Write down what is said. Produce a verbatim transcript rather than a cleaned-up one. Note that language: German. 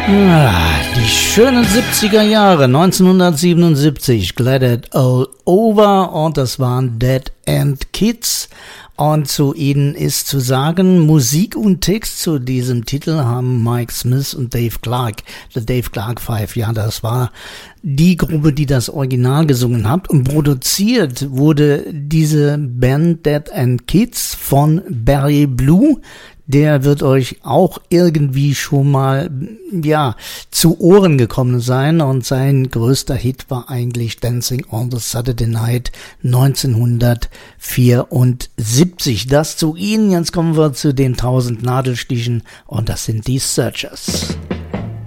Ah, die schönen siebziger Jahre, neunzehnhundertsiebenundsiebzig, Glad It All Over, und das waren Dead End Kids. Und zu ihnen ist zu sagen, Musik und Text zu diesem Titel haben Mike Smith und Dave Clark, The Dave Clark Five. Ja, das war die Gruppe, die das Original gesungen hat. Und produziert wurde diese Band Dead End Kids von Barry Blue. Der wird euch auch irgendwie schon mal, ja, zu Ohren gekommen sein, und sein größter Hit war eigentlich Dancing on the Saturday Night neunzehnhundertvierundsiebzig. Das zu ihnen. Jetzt kommen wir zu den tausend Nadelstichen, und das sind die Searchers.